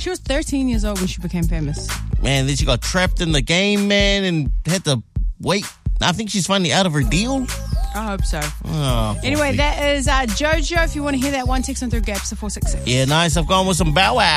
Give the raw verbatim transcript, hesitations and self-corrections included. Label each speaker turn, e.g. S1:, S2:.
S1: She was thirteen years old when she became famous.
S2: Man, then she got trapped in the game, man, and had to wait. I think she's finally out of her deal.
S1: I hope so.
S2: Oh,
S1: anyway, that is uh, JoJo. If you want to hear that one, text on through Gaps to four six six.
S2: Yeah, nice. I've gone with some Bow Wow.